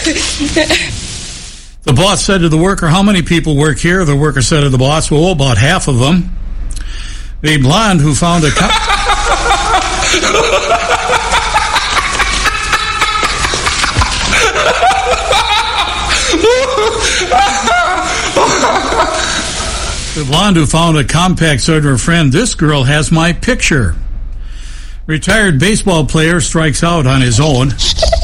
The boss said to the worker, how many people work here? The worker said to the boss, well, about half of them. The blonde who found a... The blonde who found a compact said to her friend, this girl has my picture. Retired baseball player strikes out on his own.